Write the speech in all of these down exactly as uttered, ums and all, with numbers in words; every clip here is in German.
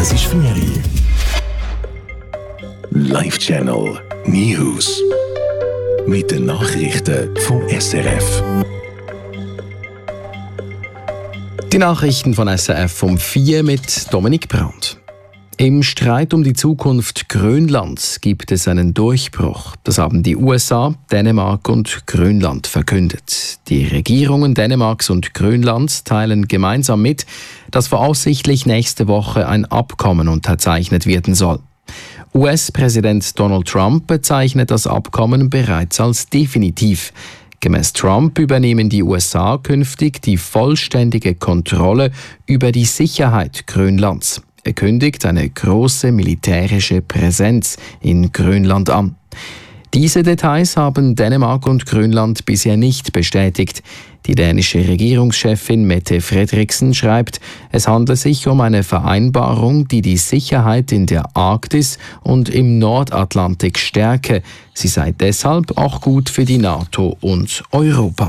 Es ist Ferien. Live Channel News. Mit den Nachrichten vom S R F. Die Nachrichten von S R F um vier mit Dominik Brandt. Im Streit um die Zukunft Grönlands gibt es einen Durchbruch. Das haben die U S A, Dänemark und Grönland verkündet. Die Regierungen Dänemarks und Grönlands teilen gemeinsam mit, dass voraussichtlich nächste Woche ein Abkommen unterzeichnet werden soll. U S-Präsident Donald Trump bezeichnet das Abkommen bereits als definitiv. Gemäß Trump übernehmen die U S A künftig die vollständige Kontrolle über die Sicherheit Grönlands. Er kündigt eine große militärische Präsenz in Grönland an. Diese Details haben Dänemark und Grönland bisher nicht bestätigt. Die dänische Regierungschefin Mette Frederiksen schreibt, es handle sich um eine Vereinbarung, die die Sicherheit in der Arktis und im Nordatlantik stärke. Sie sei deshalb auch gut für die NATO und Europa.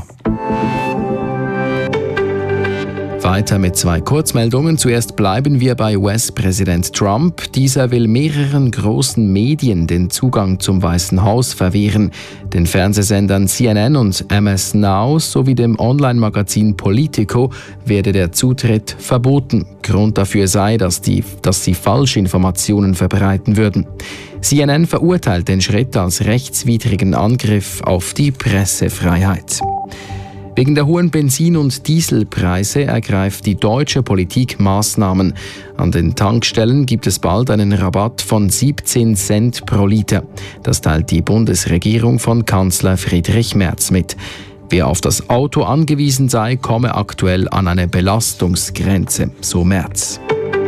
Weiter mit zwei Kurzmeldungen. Zuerst bleiben wir bei U S-Präsident Trump. Dieser will mehreren großen Medien den Zugang zum Weißen Haus verwehren. Den Fernsehsendern C N N und M S Now sowie dem Online-Magazin Politico werde der Zutritt verboten. Grund dafür sei, dass, die, dass sie Falschinformationen verbreiten würden. C N N verurteilt den Schritt als rechtswidrigen Angriff auf die Pressefreiheit. Wegen der hohen Benzin- und Dieselpreise ergreift die deutsche Politik Maßnahmen. An den Tankstellen gibt es bald einen Rabatt von siebzehn Cent pro Liter. Das teilt die Bundesregierung von Kanzler Friedrich Merz mit. Wer auf das Auto angewiesen sei, komme aktuell an eine Belastungsgrenze, so Merz.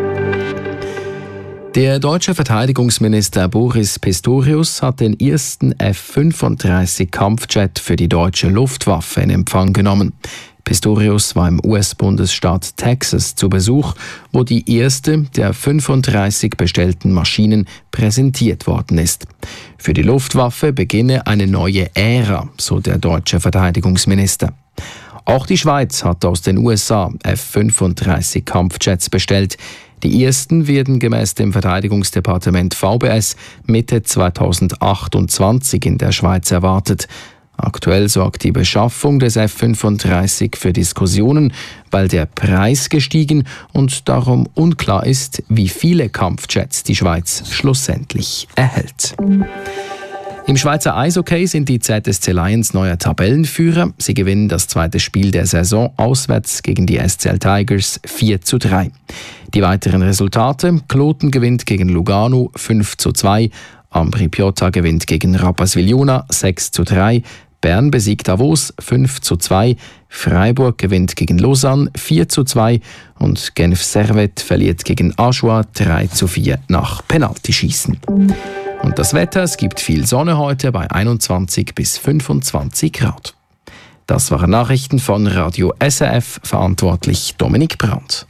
Der deutsche Verteidigungsminister Boris Pistorius hat den ersten F fünfunddreißig Kampfjet für die deutsche Luftwaffe in Empfang genommen. Pistorius war im U S-Bundesstaat Texas zu Besuch, wo die erste der fünfunddreißig bestellten Maschinen präsentiert worden ist. Für die Luftwaffe beginne eine neue Ära, so der deutsche Verteidigungsminister. Auch die Schweiz hat aus den U S A F fünfunddreißig Kampfjets bestellt. Die ersten werden gemäß dem Verteidigungsdepartement V B S Mitte zweitausendachtundzwanzig in der Schweiz erwartet. Aktuell sorgt die Beschaffung des F fünfunddreißig für Diskussionen, weil der Preis gestiegen und darum unklar ist, wie viele Kampfjets die Schweiz schlussendlich erhält. Im Schweizer Eishockey sind die Z S C Lions neuer Tabellenführer. Sie gewinnen das zweite Spiel der Saison auswärts gegen die S C L Tigers vier zu drei. Die weiteren Resultate: Kloten gewinnt gegen Lugano fünf zu zwei, Ambri Piotta gewinnt gegen Rapperswil-Jona sechs zu drei, Bern besiegt Davos fünf zu zwei, Freiburg gewinnt gegen Lausanne vier zu zwei und Genf Servette verliert gegen Ajoie drei zu vier nach Penaltyschießen. Und das Wetter, es gibt viel Sonne heute bei einundzwanzig bis fünfundzwanzig Grad. Das waren Nachrichten von Radio S R F, verantwortlich Dominik Brandt.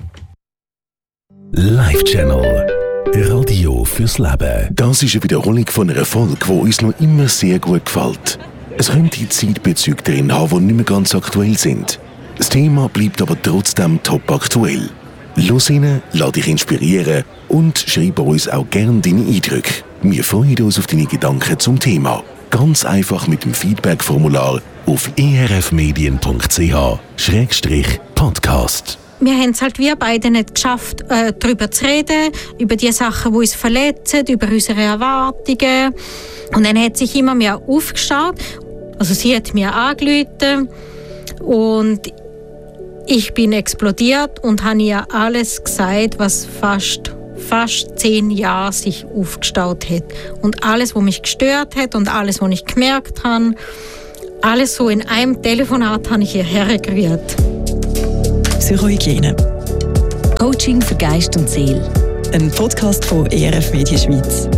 Live Channel Radio fürs Leben. Das ist eine Wiederholung von einer Folge, die uns noch immer sehr gut gefällt. Es könnte Zeitbezüge drin haben, die nicht mehr ganz aktuell sind. Das Thema bleibt aber trotzdem top aktuell. Los rein, lass dich inspirieren und schreib uns auch gerne deine Eindrücke. Wir freuen uns auf deine Gedanken zum Thema. Ganz einfach mit dem Feedback-Formular auf e r f medien punkt c h Schrägstrich Podcast. Wir haben es halt wir beide nicht geschafft, äh, darüber zu reden, über die Sachen, die uns verletzen, über unsere Erwartungen. Und dann hat sich immer mehr aufgeschaut. Also sie hat mir angerufen und ich bin explodiert und habe ihr alles gesagt, was fast, fast zehn Jahre sich aufgestaut hat. Und alles, was mich gestört hat und alles, was ich gemerkt habe, alles so in einem Telefonat habe ich ihr hergerührt. Psychohygiene. Coaching für Geist und Seele. Ein Podcast von E R F Media Schweiz.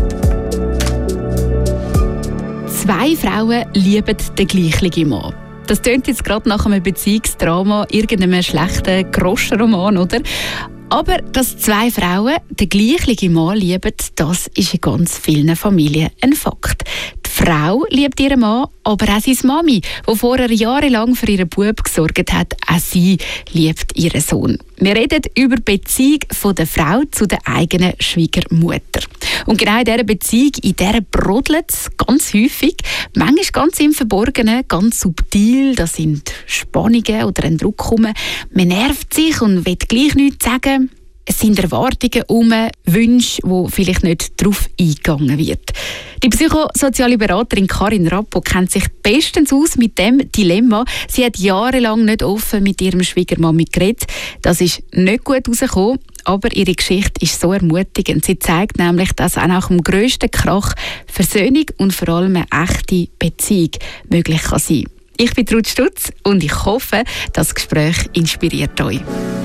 Zwei Frauen lieben den gleichen Mann. Das tönt jetzt gerade nach einem Beziehungsdrama, irgendeinem schlechten Groschenroman, oder? Aber dass zwei Frauen den gleichen Mann lieben, das ist in ganz vielen Familien ein Fakt. Die Frau liebt ihren Mann, aber auch seine Mami, die vorher jahrelang für ihren Bub gesorgt hat. Auch sie liebt ihren Sohn. Wir reden über die Beziehung von der Frau zu der eigenen Schwiegermutter. Und genau in dieser Beziehung, in dieser brodelt es ganz häufig, manchmal ganz im Verborgenen, ganz subtil. Das sind Spannungen oder ein Druck kommen. Man nervt sich und will gleich nichts sagen. Es sind Erwartungen um Wünsche, wo vielleicht nicht darauf eingegangen wird. Die psychosoziale Beraterin Karin Rappo kennt sich bestens aus mit dem Dilemma. Sie hat jahrelang nicht offen mit ihrem Schwiegermami geredet. Das ist nicht gut herausgekommen, aber ihre Geschichte ist so ermutigend. Sie zeigt nämlich, dass auch nach dem grössten Krach Versöhnung und vor allem eine echte Beziehung möglich kann sein. Ich bin Ruth Stutz und ich hoffe, das Gespräch inspiriert euch.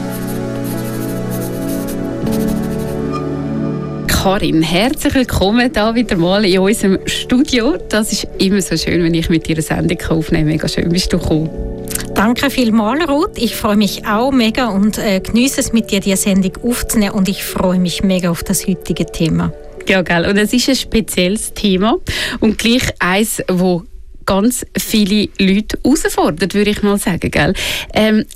Karin, herzlich willkommen hier wieder mal in unserem Studio. Das ist immer so schön, wenn ich mit dir eine Sendung aufnehmen kann. Mega schön bist du gekommen. Danke vielmals, Ruth. Ich freue mich auch mega und äh, genieße es, mit dir die Sendung aufzunehmen. Und ich freue mich mega auf das heutige Thema. Ja, gell. Und es ist ein spezielles Thema und gleich eins, wo ganz viele Leute herausfordert, würde ich mal sagen. Gell? Ähm,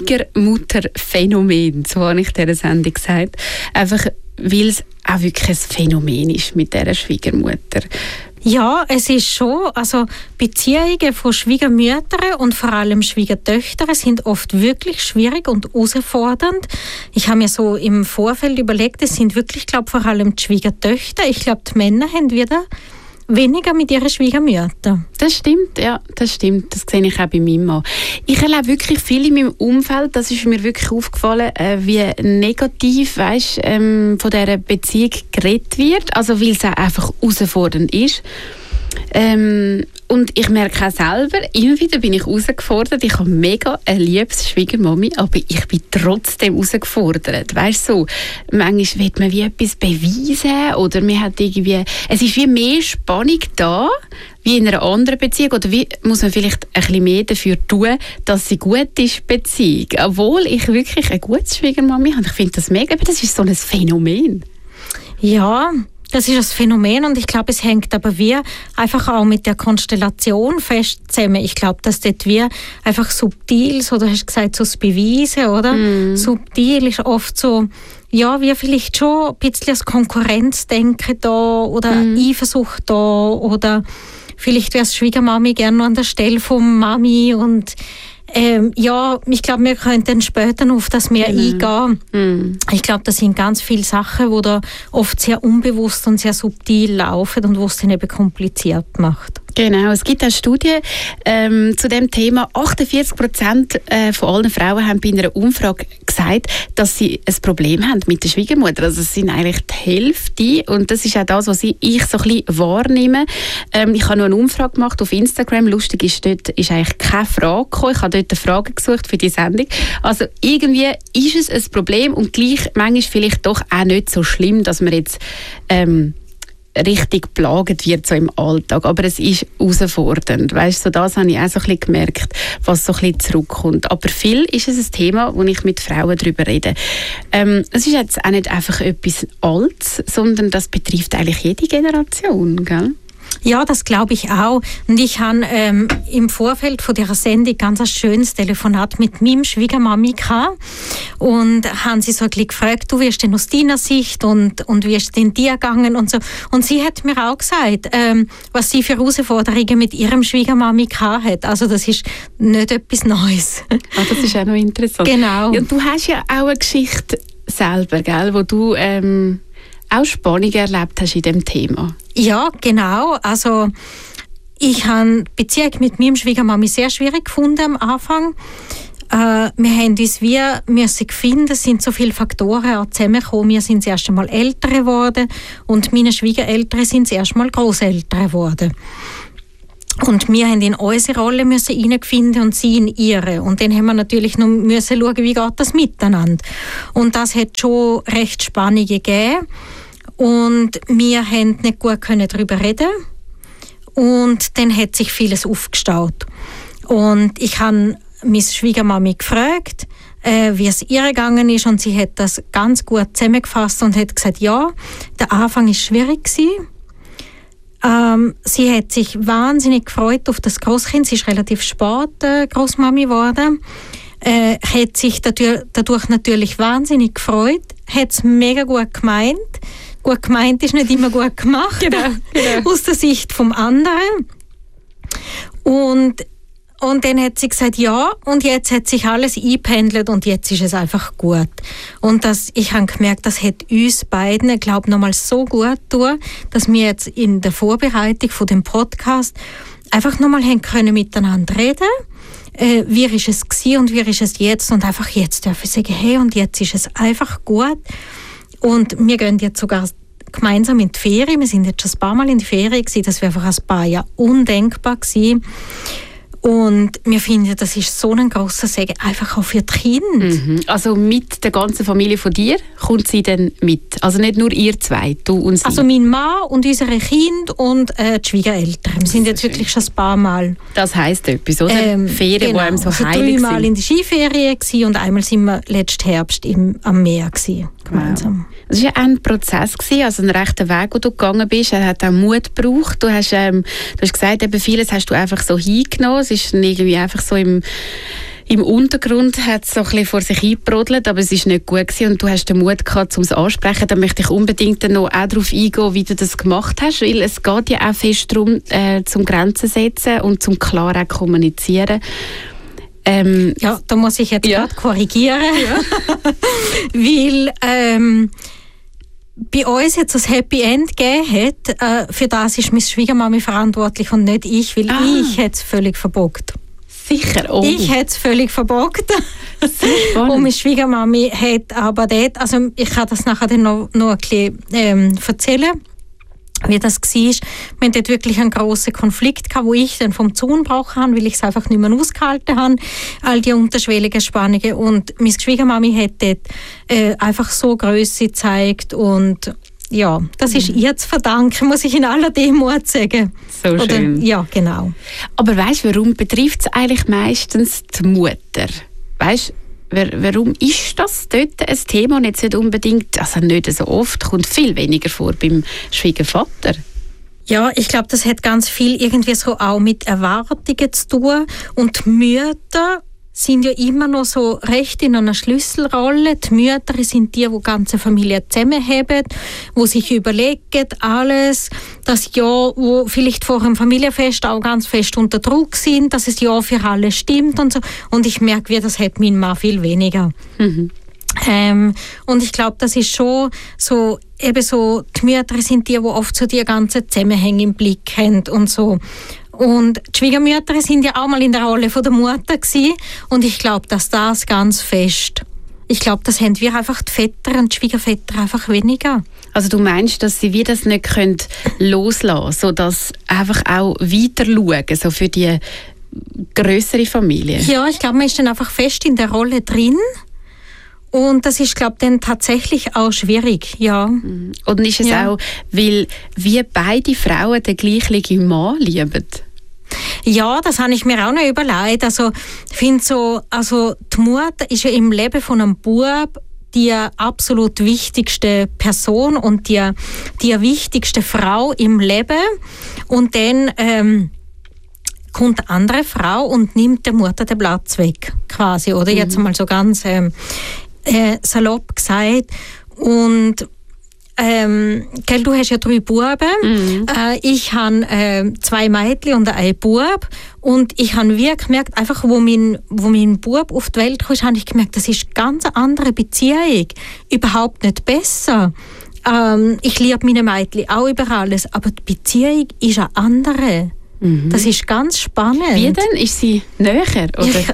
Schwiegermutterphänomen, so habe ich dieser Sendung gesagt. Einfach, weil es auch wirklich ein Phänomen ist mit dieser Schwiegermutter. Ja, es ist schon, also Beziehungen von Schwiegermüttern und vor allem Schwiegertöchtern sind oft wirklich schwierig und herausfordernd. Ich habe mir so im Vorfeld überlegt, es sind wirklich, glaube vor allem die Schwiegertöchter. Ich glaube, die Männer haben wieder weniger mit ihren Schwiegermüttern. Das stimmt, ja, das stimmt. Das sehe ich auch bei meinem Mann. Ich erlebe wirklich viel in meinem Umfeld, das ist mir wirklich aufgefallen, äh, wie negativ, weißt, ähm, von dieser Beziehung geredet wird. Also weil es auch einfach herausfordernd ist. Ähm, und ich merke auch selber, immer wieder bin ich herausgefordert. Ich habe mega eine liebes Schwiegermami, aber ich bin trotzdem herausgefordert. Weißt du, so, manchmal will man wie etwas beweisen oder man hat irgendwie, es ist wie mehr Spannung da, wie in einer anderen Beziehung. Oder wie muss man vielleicht ein bisschen mehr dafür tun, dass sie gut ist, Beziehung. Obwohl ich wirklich eine gute Schwiegermami habe. Ich finde das mega, aber das ist so ein Phänomen. Ja, das ist das Phänomen und ich glaube, es hängt aber wie einfach auch mit der Konstellation fest zusammen. Ich glaube, dass dort wie einfach subtil, so du hast gesagt, so das Beweisen, oder? Mm. Subtil ist oft so, ja, wie vielleicht schon ein bisschen das Konkurrenzdenken da oder mm. Eifersucht da oder vielleicht wäre es Schwiegermami gerne noch an der Stelle von Mami und Ähm, ja, ich glaube, wir können dann später auf das mehr mhm. eingehen. Mhm. Ich glaube, das sind ganz viele Sachen, die da oft sehr unbewusst und sehr subtil laufen und was es dann eben kompliziert macht. Genau, es gibt auch Studien ähm, zu dem Thema. achtundvierzig Prozent äh, von allen Frauen haben bei einer Umfrage gesagt, dass sie ein Problem haben mit der Schwiegermutter. Also es sind eigentlich die Hälfte und das ist auch das, was ich, ich so ein bisschen wahrnehme. Ähm, ich habe noch eine Umfrage gemacht auf Instagram. Lustig ist, dort ist eigentlich keine Frage gekommen. Ich habe dort eine Frage gesucht für die Sendung. Also irgendwie ist es ein Problem und gleich manchmal vielleicht doch auch nicht so schlimm, dass man jetzt ähm, richtig plagt wird so im Alltag. Aber es ist herausfordernd. Weißt, so das habe ich auch so ein bisschen gemerkt, was so ein bisschen zurückkommt. Aber viel ist es ein Thema, wo ich mit Frauen darüber rede. Ähm, es ist jetzt auch nicht einfach etwas Altes, sondern das betrifft eigentlich jede Generation, gell? Ja, das glaube ich auch. Und ich habe ähm, im Vorfeld von dieser Sendung ganz ein schönes Telefonat mit meinem Schwiegermami gehabt. Und haben sie so ein bisschen gefragt, du wirst denn aus deiner Sicht und, und wie ist denn dir gegangen und so. Und sie hat mir auch gesagt, ähm, was sie für Herausforderungen mit ihrem Schwiegermami gehabt hat. Also das ist nicht etwas Neues. Ah, das ist auch noch interessant. Genau. Ja, du hast ja auch eine Geschichte selber, gell, wo du ähm, auch Spannung erlebt hast in diesem Thema. Ja, genau. Also ich habe die Beziehung mit meinem Schwiegermami sehr schwierig gefunden am Anfang. Äh, wir haben uns wie müssen finden, es sind so viele Faktoren auch zusammengekommen. Wir sind das erste Mal älter geworden und meine Schwiegereltern sind das erste Mal Grosseltern geworden. Und wir haben in unsere Rolle müssen hineinfinden und sie in ihre. Und dann haben wir natürlich noch müssen schauen, wie geht das miteinander. Und das hat schon recht Spannungen gegeben. Und wir haben nicht gut können darüber reden. Und dann hat sich vieles aufgestaut. Und ich habe meine Schwiegermami gefragt, äh, wie es ihr gegangen ist. Und sie hat das ganz gut zusammengefasst und hat gesagt, ja, der Anfang war schwierig gewesen. Ähm, sie hat sich wahnsinnig gefreut auf das Grosskind. Sie ist relativ spät äh, Großmami geworden. Äh, hat sich dadurch, dadurch natürlich wahnsinnig gefreut. Hat es mega gut gemeint. Gut gemeint ist nicht immer gut gemacht. Genau, genau. Aus der Sicht vom anderen. Und Und dann hat sie gesagt, ja, und jetzt hat sich alles eingependelt und jetzt ist es einfach gut. Und das, ich habe gemerkt, das hat uns beiden, ich glaube, nochmal so gut getan, dass wir jetzt in der Vorbereitung von dem Podcast einfach nochmal haben können miteinander reden. Äh, wie ist es gewesen und wie ist es jetzt? Und einfach jetzt dürfen wir sagen, hey, und jetzt ist es einfach gut. Und wir gehen jetzt sogar gemeinsam in die Ferien. Wir sind jetzt schon ein paar Mal in die Ferien gewesen. Das wäre einfach ein paar Jahre undenkbar gewesen. Und wir finden, das ist so ein grosser Segen, einfach auch für die Kinder. Mhm. Also mit der ganzen Familie von dir kommt sie dann mit? Also nicht nur ihr zwei, du und sie? Also mein Mann und unsere Kinder und äh, die Schwiegereltern. Wir sind jetzt wirklich schon ein paar Mal. Das heisst etwas, oder? Ähm, Ferien, genau. die einem so also heilig dreimal sind. in die Skiferien gewesen und einmal sind wir letzten Herbst im, am Meer gewesen, gemeinsam. Wow. Es war ja ein Prozess, gewesen, also ein rechter Weg, wo du gegangen bist. Er hat auch Mut gebraucht. Du hast, ähm, du hast gesagt, eben vieles hast du einfach so hingenommen. Es ist irgendwie einfach so im, im Untergrund hat es so ein bisschen vor sich hingebrodelt, aber es ist nicht gut gewesen und du hast den Mut gehabt, um es anzusprechen. Da möchte ich unbedingt dann noch auch darauf eingehen, wie du das gemacht hast, weil es geht ja auch fest darum, äh, zum Grenzen setzen und zum klar auch kommunizieren. Ähm, Ja, da muss ich jetzt Ja. gerade korrigieren, weil ähm, bei uns jetzt das Happy End gegeben hat, äh, für das ist meine Schwiegermami verantwortlich und nicht ich, weil Ah. ich hätte es völlig verbockt. sicher, oh, Ich hätte es völlig verbockt. sehr spannend. Und meine Schwiegermami hat aber dort, also ich kann das nachher dann noch, noch ein bisschen ähm, erzählen, wie das war. Wir hatten dort wirklich einen grossen Konflikt gehabt, wo ich dann vom Zaun gebrochen habe, weil ich es einfach nicht mehr ausgehalten habe, all die unterschwelligen Spannungen. Und meine Schwiegermami hat dort äh, einfach so Grösse gezeigt und ja, das ist ihr zu verdanken, muss ich in aller Demut sagen. So Oder, schön. ja, genau. Aber weißt du, warum betrifft es eigentlich meistens die Mutter? Weißt wer, warum ist das dort ein Thema und jetzt nicht unbedingt, also nicht so oft, kommt viel weniger vor beim Schwiegervater? Ja, ich glaube, das hat ganz viel irgendwie so auch mit Erwartungen zu tun. Und die Mütter sind ja immer noch so recht in einer Schlüsselrolle. Die Mütter sind die, die die ganze Familie zusammenhalten, die sich überlegen, alles, das Jahr, wo vielleicht vor einem Familienfest auch ganz fest unter Druck sind, dass es ja für alle stimmt und so. Und ich merke, wie das hat mein Mann viel weniger. Mhm. Ähm, und ich glaube, das ist schon so, eben so, die Mütter sind die, die oft so die ganzen Zusammenhänge im Blick haben und so. Und die Schwiegermütter sind ja auch mal in der Rolle von der Mutter gewesen. Und ich glaube, dass das ganz fest, ich glaube, das haben wir einfach die Väter und die Schwiegerväter einfach weniger. Also du meinst, dass sie wie das nicht können loslassen, sodass einfach auch weiter schauen, so für die grössere Familie? Ja, ich glaube, man ist dann einfach fest in der Rolle drin. Und das ist, glaube ich, dann tatsächlich auch schwierig, ja. Und ist es Ja. auch, weil wir beide Frauen den gleichen Mann lieben? Ja, das habe ich mir auch noch überlegt. Also, ich finde so, also die Mutter ist ja im Leben von einem Bub die absolut wichtigste Person und die, die wichtigste Frau im Leben. Und dann ähm, kommt eine andere Frau und nimmt der Mutter den Platz weg, quasi. Oder Mhm. jetzt mal so ganz ähm, äh, salopp gesagt. Und Ähm, gell, du hast ja drei Buben. Mhm. Äh, ich habe äh, zwei Mädchen und einen Bub. Und ich habe wirklich gemerkt, einfach wo mein, wo mein Bub auf die Welt kam, habe ich gemerkt, das ist eine ganz andere Beziehung. Überhaupt nicht besser. Ähm, ich liebe meine Mädchen auch über alles, aber die Beziehung ist eine andere. Mhm. Das ist ganz spannend. Wie denn? Ist sie näher? Oder? Ich,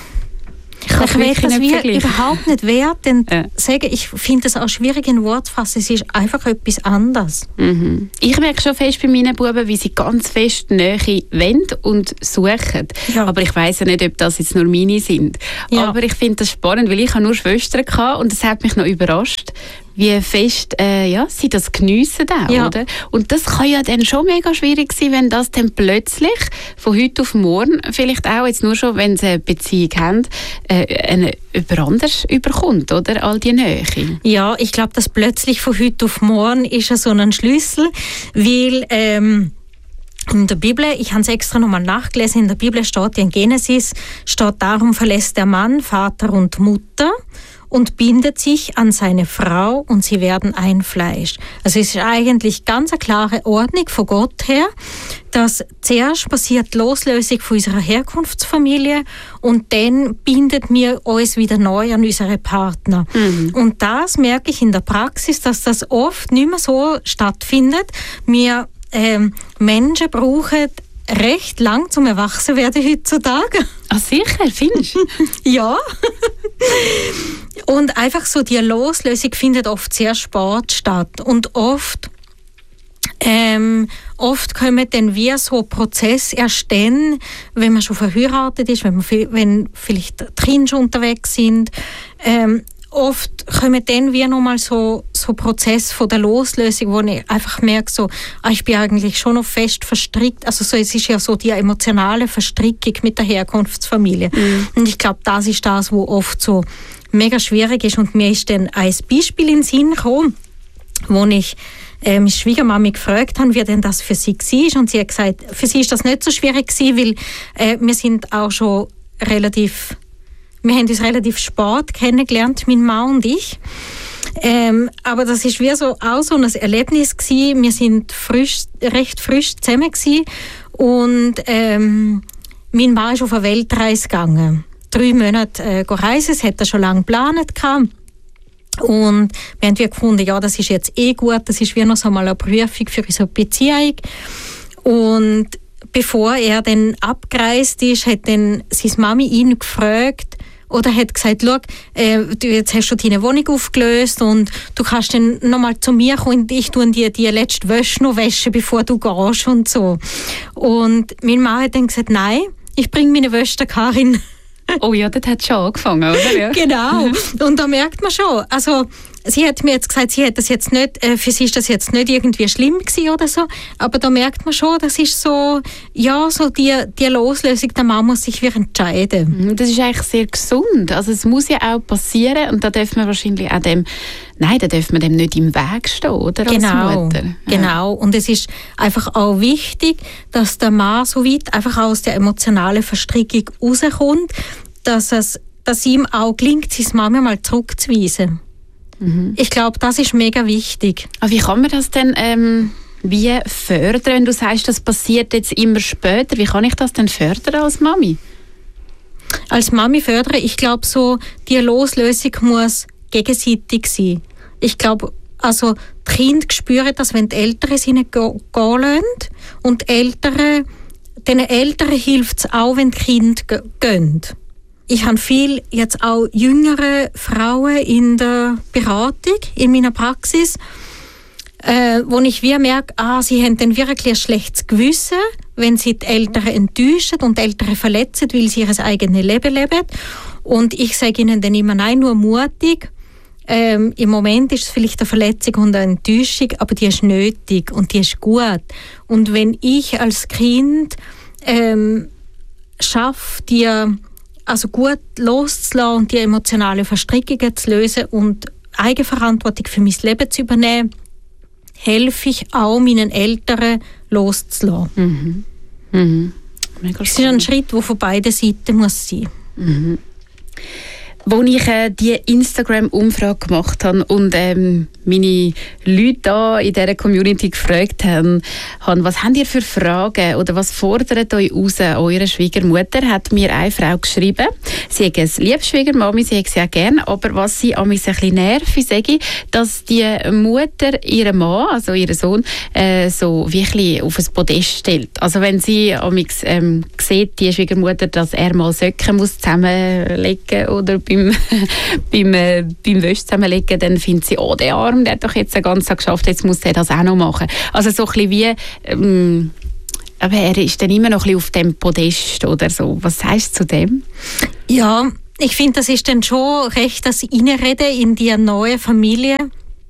Ich kann ich es will wirklich das nicht wie vergleichen. überhaupt nicht werten. Ja. Sagen, ich finde es auch schwierig in Wort zu fassen. Es ist einfach etwas anderes. Mhm. Ich merke schon fest bei meinen Buben, wie sie ganz fest Nähe wollen und suchen. Ja. Aber ich weiss ja nicht, ob das jetzt nur meine sind. Ja. Aber ich finde das spannend, weil ich habe nur Schwestern hatte und es hat mich noch überrascht, wie fest äh, ja, sie das geniessen auch, Ja. oder? Und das kann ja dann schon mega schwierig sein, wenn das dann plötzlich von heute auf morgen, vielleicht auch jetzt nur schon, wenn sie eine Beziehung haben, äh, eine über anders überkommt, oder? All die Nähe. Ja, ich glaube, dass plötzlich von heute auf morgen ist ja so ein Schlüssel, weil ähm, in der Bibel, ich habe es extra nochmal nachgelesen, in der Bibel steht in Genesis, steht, darum verlässt der Mann Vater und Mutter und bindet sich an seine Frau und sie werden ein Fleisch. Also es ist eigentlich ganz eine klare Ordnung von Gott her, dass zuerst passiert die Loslösung von unserer Herkunftsfamilie und dann bindet wir uns wieder neu an unsere Partner. Mhm. Und das merke ich in der Praxis, dass das oft nicht mehr so stattfindet. Wir ähm, Menschen brauchen recht lang zum Erwachsenwerden heutzutage. Ah, sicher, findest du? Ja. Und einfach so die Loslösung findet oft sehr spät statt. Und oft, ähm, oft kommen dann wie so Prozesse erst dann, wenn man schon verheiratet ist, wenn, man, wenn vielleicht die Kinder schon unterwegs sind. Ähm, oft kommen dann wie nochmal so, so Prozesse von der Loslösung, wo ich einfach merke, so, ah, ich bin eigentlich schon noch fest verstrickt. Also so, es ist ja so die emotionale Verstrickung mit der Herkunftsfamilie. Mhm. Und ich glaube, das ist das, was oft so mega schwierig ist. Und mir ist dann ein Beispiel in den Sinn gekommen, wo ich äh, meine Schwiegermami gefragt habe, wie denn das für sie war. Und sie hat gesagt, für sie ist das nicht so schwierig gewesen, weil äh, wir sind auch schon relativ Wir haben uns relativ spät kennengelernt, mein Mann und ich. Ähm, aber das war wie so, auch so ein Erlebnis gewesen. Wir sind frisch, recht frisch zusammen gewesen. Und ähm, mein Mann ist auf eine Weltreise gegangen. Drei Monate äh, reisen, das hat er schon lange geplant gehabt. Und wir haben gefunden, ja, das ist jetzt eh gut, das ist wie noch so mal eine Prüfung für unsere Beziehung. Und bevor er dann abgereist ist, hat dann seine Mami ihn gefragt, oder hat gesagt, schau, äh, du, jetzt hast du deine Wohnung aufgelöst und du kannst dann nochmal zu mir kommen und ich tue dir die letzte Wäsche noch waschen, bevor du gehst und so. Und mein Mann hat dann gesagt, nein, ich bringe meine Wäsche der Karin. Oh ja, das hat schon angefangen, oder? Ja. Genau. Und da merkt man schon, also sie hat mir jetzt gesagt, sie hat das jetzt nicht, äh, für sie ist das jetzt nicht irgendwie schlimm gewesen oder so, aber da merkt man schon, das ist so, ja, so die, die Loslösung, der Mann muss sich wieder entscheiden. Das ist eigentlich sehr gesund, also es muss ja auch passieren und da darf man wahrscheinlich auch dem, nein, da darf man dem nicht im Weg stehen, oder? Als Genau, Mutter. Ja. genau. Und es ist einfach auch wichtig, dass der Mann so weit einfach aus der emotionalen Verstrickung rauskommt, dass es, dass ihm auch gelingt, seine Mama mal zurückzuweisen. Mhm. Ich glaube, das ist mega wichtig. Aber wie kann man das denn ähm, wie fördern, wenn du sagst, das passiert jetzt immer später? Wie kann ich das denn fördern als Mami? Als Mami fördern, ich glaube, so, die Loslösung muss gegenseitig sein. Ich glaube, also die Kinder spüren das, wenn die Eltern sie nicht gehen lassen. Und die Eltern, den Eltern hilft es auch, wenn die Kinder gehen. Ich habe viel jetzt auch jüngere Frauen in der Beratung, in meiner Praxis, äh, wo ich wie merke, ah, sie haben dann wirklich ein schlechtes Gewissen, wenn sie die Eltern enttäuschen und die Eltern verletzen, weil sie ihr eigenes Leben leben. Und ich sage ihnen dann immer, nein, nur mutig. Ähm, Im Moment ist es vielleicht eine Verletzung und eine Enttäuschung, aber die ist nötig und die ist gut. Und wenn ich als Kind ähm, schaffe, die also gut loszulassen und die emotionale Verstrickungen zu lösen und Eigenverantwortung für mein Leben zu übernehmen, helfe ich auch meinen Eltern loszulassen. Mhm. Mhm. Es ist ein Schritt, der von beiden Seiten muss sein. Mhm. Als ich äh, die Instagram-Umfrage gemacht habe und ähm, meine Leute da in dieser Community gefragt haben, haben, was habt ihr für Fragen oder was fordert euch raus an eure Schwiegermutter, hat mir eine Frau geschrieben. Sie hat eine liebe Schwiegermami, sie hat sie auch gerne, aber was sie an mich ein bisschen nervt, sage ich, dass die Mutter ihren Mann, also ihren Sohn, äh, so wirklich auf ein Podest stellt. Also wenn sie an mich ähm, sieht, die Schwiegermutter, dass er mal Socken muss zusammenlegen oder beim beim, äh, beim Wäsche zusammenlegen, dann findet sie, oh, der Arm, der hat doch jetzt den ganzen Tag geschafft, jetzt muss er das auch noch machen. Also so ein bisschen wie, ähm, aber er ist dann immer noch ein bisschen auf dem Podest oder so. Was sagst du zu dem? Ja, ich finde, das ist dann schon recht das Reinreden in die neue Familie.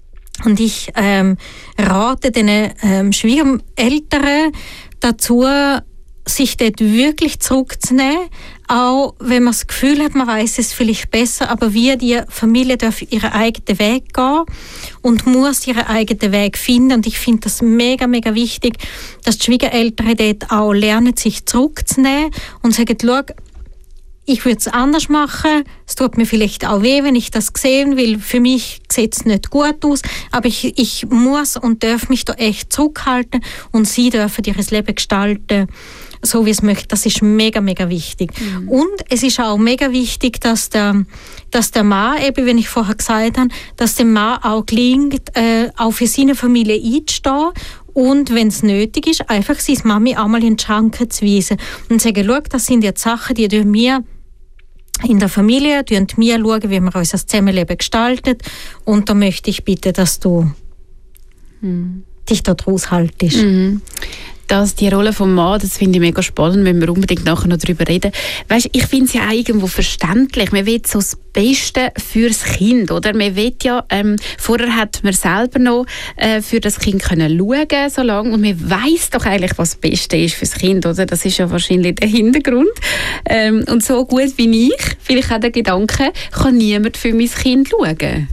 Und ich ähm, rate den ähm, Schwiegereltern dazu, sich dort wirklich zurückzunehmen, auch wenn man das Gefühl hat, man weiß es vielleicht besser, aber wie die Familie darf ihren eigenen Weg gehen und muss ihren eigenen Weg finden. Und ich finde das mega, mega wichtig, dass die Schwiegereltern dort auch lernen, sich zurückzunehmen und sagen, schau, ich würde es anders machen, es tut mir vielleicht auch weh, wenn ich das sehen will, für mich sieht es nicht gut aus, aber ich, ich muss und darf mich da echt zurückhalten und sie dürfen ihr Leben gestalten, so wie es möchte. Das ist mega, mega wichtig. Mhm. Und es ist auch mega wichtig, dass der, dass der Mann, eben, wenn ich vorher gesagt habe, dass dem Mann auch gelingt, äh, auch für seine Familie einzustehen und, wenn es nötig ist, einfach seine Mami auch mal in die Schranken zu weisen und sagen, schau, das sind jetzt Sachen, die durch mir in der Familie, wir schauen, wie wir unser Zusammenleben gestalten, und da möchte ich bitte, dass du mhm. dich dort raushaltest. Mhm. Das, die Rolle vom Mann, das finde ich mega spannend, wenn wir unbedingt nachher noch darüber reden. Weißt, ich finde es ja auch irgendwo verständlich. Man will so das Beste fürs Kind, oder? Man will ja, ähm, vorher hat man selber noch äh, für das Kind können schauen, so lange, und man weiss doch eigentlich, was das Beste ist fürs Kind, oder? Das ist ja wahrscheinlich der Hintergrund. Ähm, und so gut wie ich, vielleicht auch der Gedanke, kann niemand für mein Kind schauen.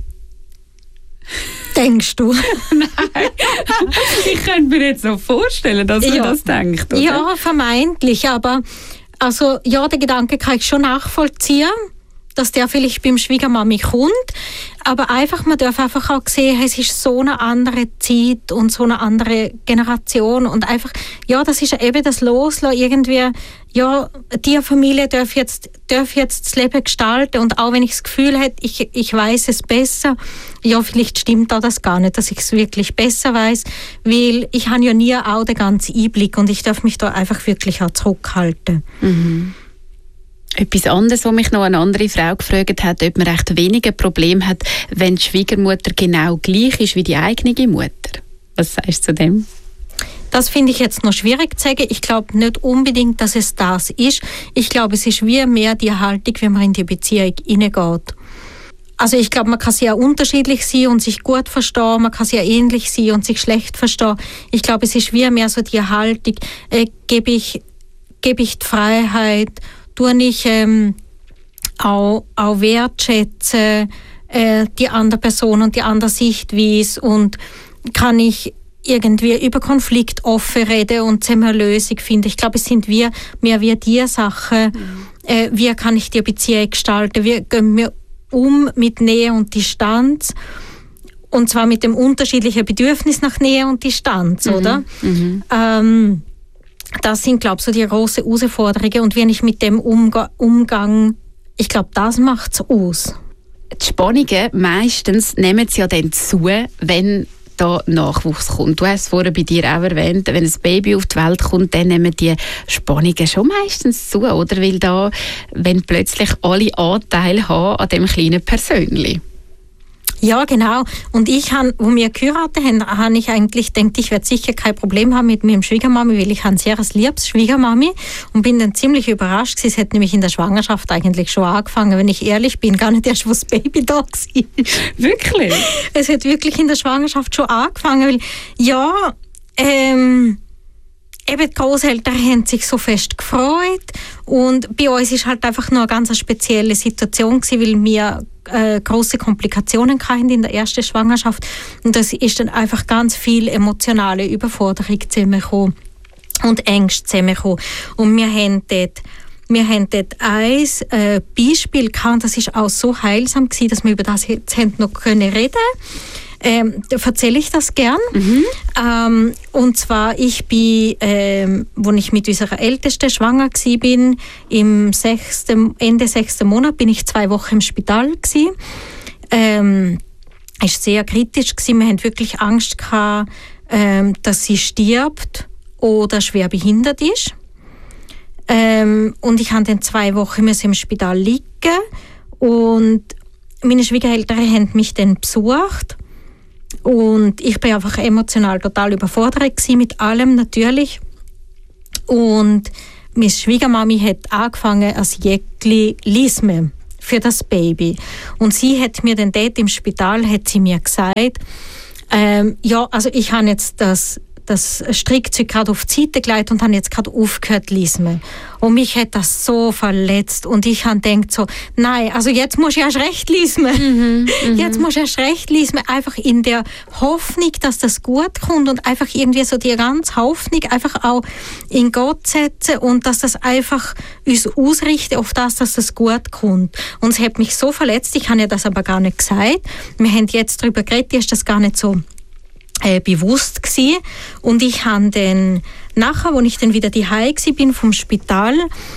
Denkst du? Nein. Ich könnte mir jetzt so vorstellen, dass man ja. das denkt, oder? Ja, vermeintlich, aber also, ja, den Gedanken kann ich schon nachvollziehen, dass der vielleicht beim Schwiegermami kommt, aber einfach, man darf einfach auch sehen, es ist so eine andere Zeit und so eine andere Generation und einfach, ja, das ist eben das Loslassen, irgendwie, ja, die Familie darf jetzt, darf jetzt das Leben gestalten, und auch wenn ich das Gefühl hätte, ich, ich weiß es besser, ja, vielleicht stimmt auch das gar nicht, dass ich es wirklich besser weiß, weil ich habe ja nie auch den ganzen Einblick und ich darf mich da einfach wirklich auch zurückhalten. Mhm. Etwas anderes, was mich noch eine andere Frau gefragt hat, ob man recht weniger Probleme hat, wenn die Schwiegermutter genau gleich ist wie die eigene Mutter. Was sagst du zu dem? Das finde ich jetzt noch schwierig zu sagen. Ich glaube nicht unbedingt, dass es das ist. Ich glaube, es ist wie mehr die Haltung, wenn man in die Beziehung hineingeht. Also ich glaube, man kann sehr unterschiedlich sein und sich gut verstehen, man kann sehr ähnlich sein und sich schlecht verstehen. Ich glaube, es ist wie mehr so die Haltung, äh, gebe ich, gebe ich die Freiheit, tue ich ähm, auch, auch wertschätzen, äh, die andere Person und die andere Sichtweise, und kann ich irgendwie über Konflikt offen reden und zusammen eine Lösung finden. Ich glaube, es sind wir mehr wie die Sachen, mhm. äh, wie kann ich die Beziehung gestalten, wie gehen wir um mit Nähe und Distanz, und zwar mit dem unterschiedlichen Bedürfnis nach Nähe und Distanz, mhm. oder? Mhm. Ähm, Das sind, glaube ich, so die grossen Herausforderungen. Und wenn ich mit dem umge- umgang, ich glaube, das macht es aus. Die Spannungen meistens nehmen sie ja dann zu, wenn da Nachwuchs kommt. Du hast es vorher bei dir auch erwähnt, wenn ein Baby auf die Welt kommt, dann nehmen die Spannungen schon meistens zu, oder? Weil da, wenn plötzlich alle Anteile haben an dem kleinen Persönchen. Ja, genau. Und ich, han, wo wir geheiratet haben, habe ich eigentlich gedacht, ich werde sicher kein Problem haben mit meinem Schwiegermami, weil ich habe ein sehr liebes Schwiegermami, und bin dann ziemlich überrascht gewesen. Es hat nämlich in der Schwangerschaft eigentlich schon angefangen, wenn ich ehrlich bin, gar nicht erst, wo das Baby da war. Wirklich? Es hat wirklich in der Schwangerschaft schon angefangen, weil, ja, ähm, eben die Großeltern haben sich so fest gefreut, und bei uns ist halt einfach nur eine ganz spezielle Situation gewesen, weil wir äh, große Komplikationen hatten in der ersten Schwangerschaft, und das ist dann einfach ganz viel emotionale Überforderung zusammengekommen und Ängste zusammengekommen, und wir haben dort Wir haben dort ein äh, Beispiel gehabt, das ist auch so heilsam gewesen, dass wir über das jetzt noch reden können. Ähm, da erzähle ich das gern. Mhm. Ähm, und zwar, ich bin, ähm, als ich mit unserer Ältesten schwanger war, bin, im sechsten, Ende sechsten Monat, bin ich zwei Wochen im Spital gewesen. Ähm, es war sehr kritisch gewesen. Wir hatten wirklich Angst gehabt, ähm, dass sie stirbt oder schwer behindert ist. Ähm, und ich musste dann zwei Wochen im Spital liegen, und meine Schwiegereltern haben mich dann besucht. Und ich war einfach emotional total überfordert gewesen mit allem, natürlich. Und meine Schwiegermami hat angefangen als Jäckli Lisme für das Baby. Und sie hat mir dann dort im Spital hat sie mir gesagt, Ähm, ja, also ich habe jetzt das das Strickzeug gerade auf die Seite gelegt und habe jetzt gerade aufgehört zu lesen. Und mich hat das so verletzt. Und ich habe gedacht so, nein, also jetzt muss ich erst recht lesen. Mhm, jetzt muss ich erst recht lesen. Einfach in der Hoffnung, dass das gut kommt und einfach irgendwie so die ganze Hoffnung einfach auch in Gott setzen und dass das einfach uns ausrichtet auf das, dass das gut kommt. Und es hat mich so verletzt, ich habe ja das aber gar nicht gesagt. Wir haben jetzt darüber geredet, ist das gar nicht so Äh, bewusst gsi. Und ich habe dann nachher, als ich dann wieder daheim gsi bin vom Spital,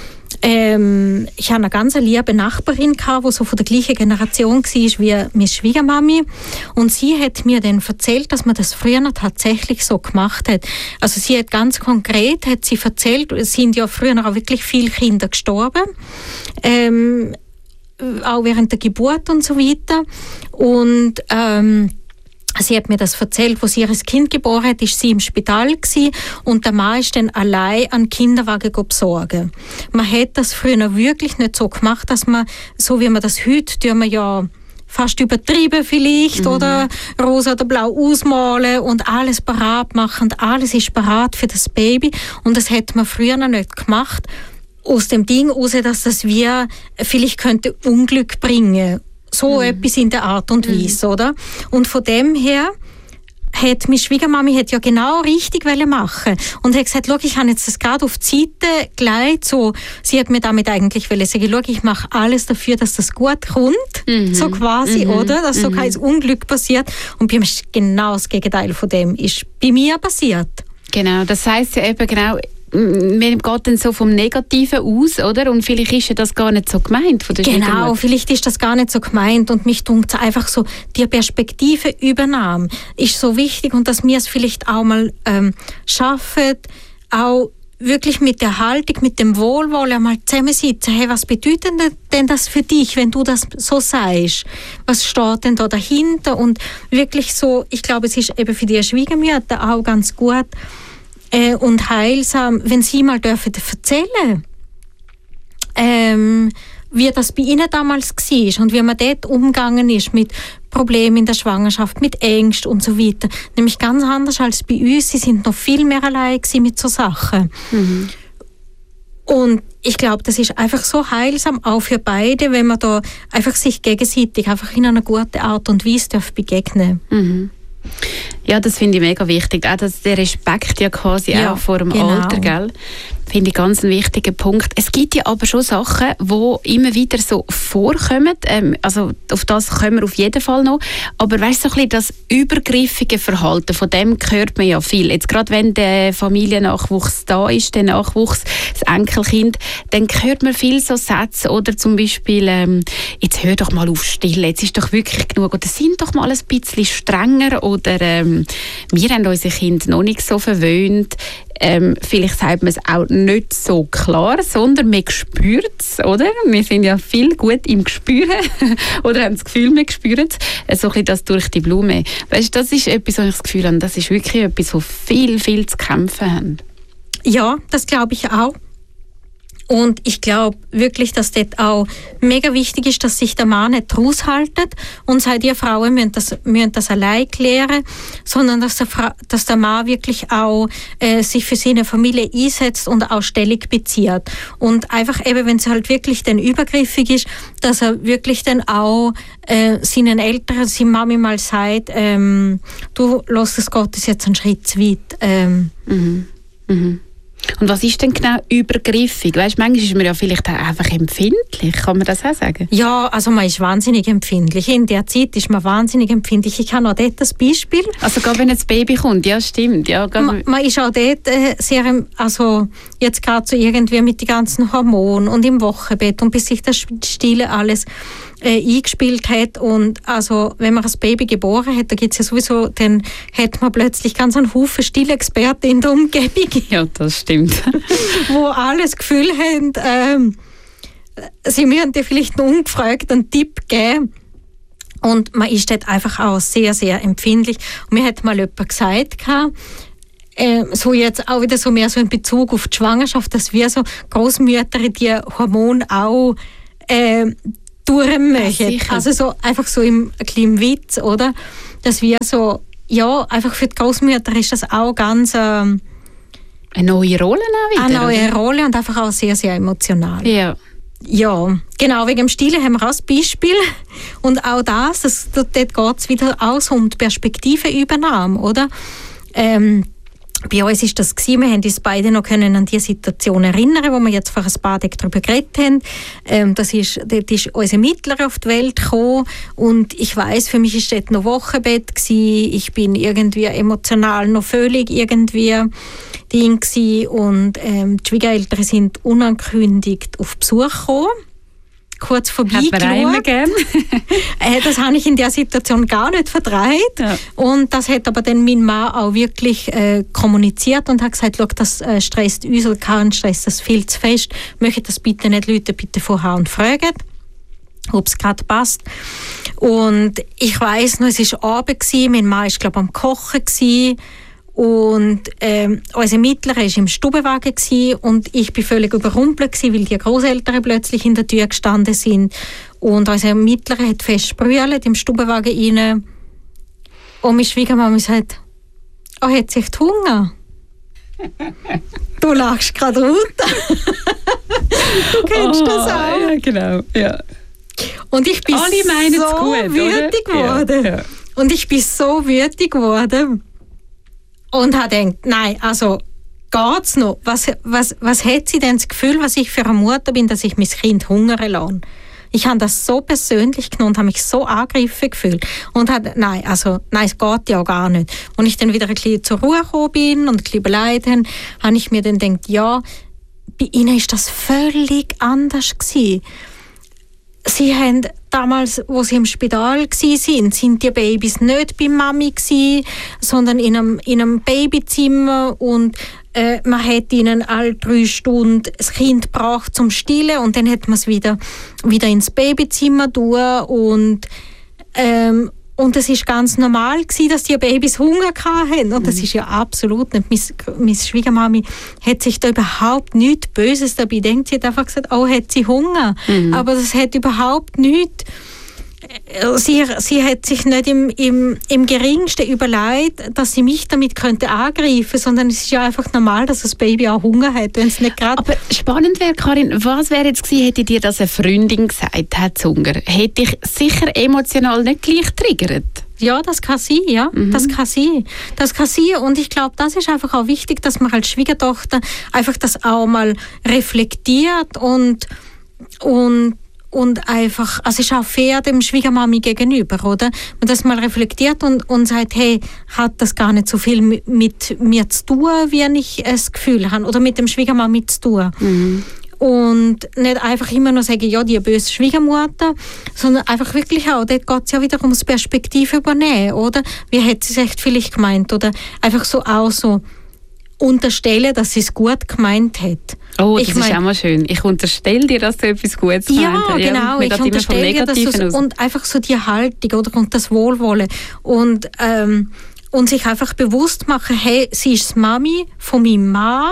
ähm, ich habe eine ganz liebe Nachbarin gehabt, die so von der gleichen Generation war wie meine Schwiegermami. Und sie hat mir dann erzählt, dass man das früher noch tatsächlich so gemacht hat. Also sie hat ganz konkret hat sie erzählt, es sind ja früher auch wirklich viele Kinder gestorben. Ähm, auch während der Geburt und so weiter. Und ähm, sie hat mir das erzählt, als sie ihr Kind geboren hat, ist sie im Spital gewesen und der Mann ist dann allein an den Kinderwagen besorgen. Man hat das früher wirklich nicht so gemacht, dass man, so wie man das heute, tun wir ja fast übertrieben vielleicht, mhm. oder rosa oder blau ausmalen und alles parat machen und alles ist parat für das Baby und das hat man früher noch nicht gemacht. Aus dem Ding heraus, dass das wir vielleicht könnte Unglück bringen. So mhm. etwas in der Art und Weise, mhm. oder? Und von dem her hat meine Schwiegermami hat ja genau richtig machen und hat gesagt, schau, ich habe jetzt das gerade auf die Seite gelegt, so, sie hat mir damit eigentlich sagen, schau, ich mache alles dafür, dass das gut kommt, mhm. so quasi, mhm. oder? Dass so mhm. kein Unglück passiert. Und bei mir ist genau das Gegenteil von dem ist bei mir passiert. Genau, das heisst ja eben genau, man geht dann so vom Negativen aus, oder? Und vielleicht ist ja das gar nicht so gemeint von der Genau, vielleicht ist das gar nicht so gemeint und mich dunkt einfach so, die Perspektiveübernahme ist so wichtig und dass wir es vielleicht auch mal ähm, schaffen, auch wirklich mit der Haltung, mit dem Wohlwollen einmal zusammensitzen. Hey, was bedeutet denn das für dich, wenn du das so sagst? Was steht denn da dahinter? Und wirklich so, ich glaube, es ist eben für die Schwiegermütter auch ganz gut, Äh, und heilsam, wenn Sie mal dürfen erzählen, ähm, wie das bei Ihnen damals war und wie man dort umgegangen ist mit Problemen in der Schwangerschaft, mit Ängsten und so weiter. Nämlich ganz anders als bei uns. Sie sind noch viel mehr allein mit so Sachen. Mhm. Und ich glaube, das ist einfach so heilsam, auch für beide, wenn man da einfach sich gegenseitig einfach in einer guten Art und Weise darf begegnen. Mhm. Ja, das finde ich mega wichtig. Auch das, der Respekt ja quasi ja, auch vor dem genau. Alter, gell? Finde ich ganz einen wichtigen Punkt. Es gibt ja aber schon Sachen, die immer wieder so vorkommen. Ähm, also auf das kommen wir auf jeden Fall noch. Aber weißt du, so ein bisschen das übergriffige Verhalten, von dem hört man ja viel. Jetzt gerade wenn der Familiennachwuchs da ist, der Nachwuchs, das Enkelkind, dann hört man viel so Sätze oder zum Beispiel, ähm, jetzt hör doch mal auf Stille, jetzt ist doch wirklich genug. Oder sind doch mal ein bisschen strenger. Oder ähm, wir haben unsere Kinder noch nicht so verwöhnt. Ähm, vielleicht sagt man es auch nicht so klar, sondern man spürt es, oder? Wir sind ja viel gut im Gespüren oder haben das Gefühl, wir spüren es. So ein bisschen das durch die Blume. Weißt, das ist etwas, wo ich das Gefühl habe, das ist wirklich etwas, wo viel, viel zu kämpfen haben. Ja, das glaube ich auch. Und ich glaube wirklich, dass dort auch mega wichtig ist, dass sich der Mann nicht raushaltet und sagt, ihr Frauen müssen das, müssen das allein klären, sondern dass der, Fra- dass der Mann wirklich auch äh, sich für seine Familie einsetzt und auch Stellung bezieht. Und einfach eben, wenn es halt wirklich dann übergriffig ist, dass er wirklich dann auch äh, seinen Eltern, seiner Mami mal sagt, ähm, du, lass es Gott, ist jetzt einen Schritt zu weit. Ähm. Mhm. Mhm. Und was ist denn genau übergriffig? Weißt, manchmal ist man ja vielleicht auch einfach empfindlich, kann man das auch sagen? Ja, also man ist wahnsinnig empfindlich. In der Zeit ist man wahnsinnig empfindlich. Ich habe auch dort das Beispiel. Also gerade wenn ein Baby kommt, ja stimmt. Ja, man, man ist auch dort äh, sehr, also jetzt gerade so irgendwie mit den ganzen Hormonen und im Wochenbett und bis sich das Stille alles äh, eingespielt hat und also wenn man ein Baby geboren hat, da gibt es ja sowieso, dann hat man plötzlich ganz einen Haufen Stillexperten in der Umgebung. Ja, das stimmt. Wo alles Gefühl haben, ähm, sie müssen dir vielleicht noch ungefragt einen Tipp geben. Und man ist dort einfach auch sehr, sehr empfindlich. Und mir hat mal jemand gesagt, äh, so jetzt auch wieder so mehr so in Bezug auf die Schwangerschaft, dass wir so Großmütter die Hormone auch äh, durchmachen. Ja, also so einfach so im kleinen Witz, oder? Dass wir so ja, einfach für die Großmütter ist das auch ganz... Ähm, eine neue Rolle auch wieder, Eine neue oder? Rolle und einfach auch sehr, sehr emotional. Ja. Ja, genau, wegen dem Stillen haben wir auch das Beispiel. Und auch das, das dort geht es wieder aus um die Perspektivenübernahme, oder? Ähm, bei uns ist das gewesen, wir haben uns beide noch können an die Situation erinnern, wo wir jetzt vor ein paar Tagen darüber geredet haben. Ähm, das ist, dort ist unser Mittlerer auf die Welt gekommen und ich weiss, für mich ist dort noch Wochenbett gewesen. Ich bin irgendwie emotional noch völlig irgendwie Ding gewesen und ähm, die Schwiegereltern sind unangekündigt auf Besuch gekommen. Kurz vorbeigeschaut. äh, das habe ich in der Situation gar nicht verdreht. Ja. Und das hat aber dann mein Mann auch wirklich äh, kommuniziert und hat gesagt, das äh, stresst uns oder Karin stresst das viel zu fest. Möchtet das bitte nicht Leute bitte vorher und fragen, ob es gerade passt. Und ich weiss noch, es war Abend gewesen, mein Mann war glaube ich am Kochen gewesen. Und ähm, unser Mittlerer war im Stubenwagen gewesen, und ich war völlig überrumpelt gewesen, weil die Großeltern plötzlich in der Tür gestanden sind. Und unser Mittlerer hat fest sprühlet im Stubenwagen rein. Und meine Schwiegermama sagt, oh, hat sie echt Hunger? Du lachst gerade runter. Du kennst oh, das auch. Ja, genau. Ja. Und ich bin Alle so gut, wütig geworden. Ja, ja. Und ich bin so wütig geworden. Und habe gedacht, nein, also geht's noch? Was, was, was hat sie denn das Gefühl, was ich für eine Mutter bin, dass ich mein Kind hungern lasse? Ich habe das so persönlich genommen und habe mich so angegriffen gefühlt. Und habe, nein, also, nein, es geht ja gar nicht. Und ich dann wieder ein bisschen zur Ruhe gekommen bin und ein bisschen beleidigt, habe ich mir dann gedacht, ja, bei ihnen ist das völlig anders gewesen. Sie haben damals, wo sie im Spital waren, sind die Babys nicht bei Mami gewesen, sondern in einem, in einem Babyzimmer, und äh, man hat ihnen alle drei Stunden das Kind gebracht zum Stillen und dann hat man es wieder, wieder ins Babyzimmer tun und ähm, Und es war ganz normal gewesen, dass die Babys Hunger hatten. Und das ist ja absolut nicht. Meine, meine Schwiegermami hat sich da überhaupt nichts Böses dabei gedacht. Sie hat einfach gesagt, oh, hat sie Hunger. Mhm. Aber das hat überhaupt nichts. Sie, sie hat sich nicht im, im, im geringsten überlegt, dass sie mich damit könnte angreifen, sondern es ist ja einfach normal, dass das Baby auch Hunger hat, wenn es nicht gerade... Aber spannend wäre, Karin, was wäre jetzt gewesen, hätte dir das eine Freundin gesagt, hat Hunger? Hätte dich sicher emotional nicht gleich triggert? Ja, das kann sein, ja. Mhm. Das kann sein. Das kann sein. Und ich glaube, das ist einfach auch wichtig, dass man als Schwiegertochter einfach das auch mal reflektiert und, und Und einfach, also es ist auch fair dem Schwiegermami gegenüber, oder? Und dass man reflektiert und, und sagt, hey, hat das gar nicht so viel mit, mit mir zu tun, wie ich das Gefühl habe, oder mit dem Schwiegermami zu tun. Mhm. Und nicht einfach immer nur sagen, ja, die böse Schwiegermutter, sondern einfach wirklich auch, dort geht es ja wieder ums Perspektive übernehmen, oder? Wie hat sie es echt vielleicht gemeint, oder? Einfach so auch so unterstellen, dass sie es gut gemeint hat. Oh, das ich ist mein, auch mal schön. Ich unterstelle dir, dass du etwas Gutes gemeint hast. Ja, genau. Ich unterstelle dir, dass du, und einfach so die Haltung, oder, und das Wohlwollen. Und, ähm, und sich einfach bewusst machen, hey, sie ist die Mami von meinem Mann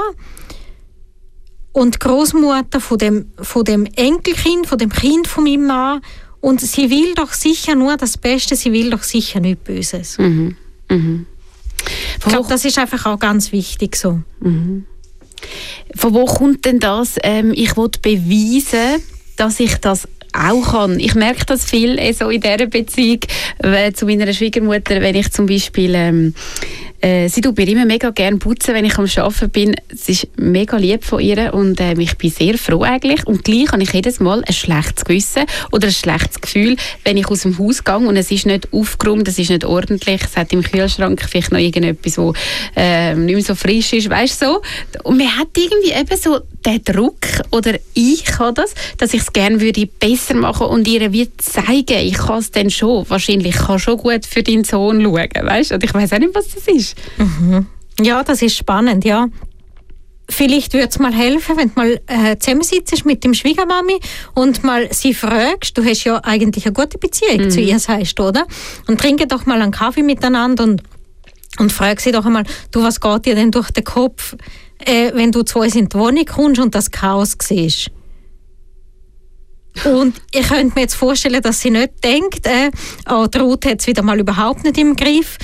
und die Großmutter von dem, von dem Enkelkind, von dem Kind von meinem Mann. Und sie will doch sicher nur das Beste, sie will doch sicher nichts Böses. Mhm. Mhm. Ich glaube, das ist einfach auch ganz wichtig so. Mhm. Von wo kommt denn das? Ähm, ich will beweisen, dass ich das auch kann. Ich merke das viel äh, so in dieser Beziehung äh, zu meiner Schwiegermutter, wenn ich zum Beispiel ähm, äh, sie tut mir immer mega gerne putzen, wenn ich am Arbeiten bin. Es ist mega lieb von ihr und äh, ich bin sehr froh eigentlich. Und gleich habe ich jedes Mal ein schlechtes Gewissen oder ein schlechtes Gefühl, wenn ich aus dem Haus gehe und es ist nicht aufgeräumt, es ist nicht ordentlich, es hat im Kühlschrank vielleicht noch irgendetwas, wo äh, nicht mehr so frisch ist, weißt du so. Und man hat irgendwie eben so den Druck, oder ich habe das, dass ich es gerne würde besser machen und ihr wie zeigen, ich kann es dann schon, wahrscheinlich kann schon gut für deinen Sohn schauen, weißt du? Und ich weiss auch nicht, was das ist. Mhm. Ja, das ist spannend, ja. Vielleicht würde es mal helfen, wenn du mal äh, zusammensitzt mit dem Schwiegermami und mal sie fragst, du hast ja eigentlich eine gute Beziehung mhm. zu ihr, sagst du, oder? Und trinke doch mal einen Kaffee miteinander und, und frag sie doch einmal, du, was geht dir denn durch den Kopf, äh, wenn du zu uns in die Wohnung kommst und das Chaos siehst? Und ich könnte mir jetzt vorstellen, dass sie nicht denkt, äh, oh, die Ruth hat es wieder mal überhaupt nicht im Griff,